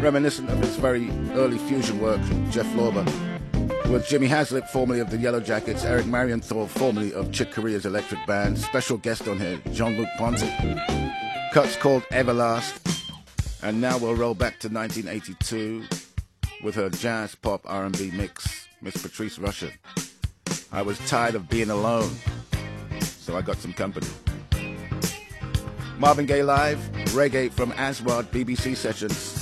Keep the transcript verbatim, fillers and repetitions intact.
reminiscent of his very early fusion work, Jeff Lorber, with Jimmy Haslip, formerly of the Yellow Jackets, Eric Marienthal, formerly of Chick Corea's Electric Band, special guest on here, Jean-Luc Ponty. Cuts called Everlast. And now we'll roll back to nineteen eighty-two with her jazz pop R and B mix, Miss Patrice Rushen. I was tired of being alone, so I got some company. Marvin Gaye Live, reggae from Aswad B B C Sessions.